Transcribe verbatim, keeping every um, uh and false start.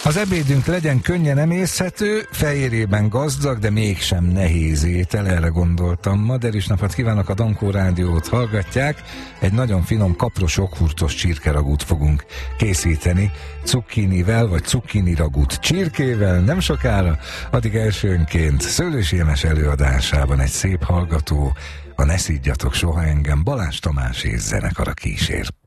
Az ebédünk legyen könnyen emészhető, fehérjében gazdag, de mégsem nehéz étel, erre gondoltam. Ma derűs napot kívánok, a Dankó Rádiót hallgatják. Egy nagyon finom kapros joghurtos csirkeragút fogunk készíteni, cukkinivel vagy cukkiniragút csirkével nem sokára, addig elsőnként Szőlősi Jemes előadásában egy szép hallgató, a Ne szidjatok soha engem, Balázs Tamás és zenekara kísér.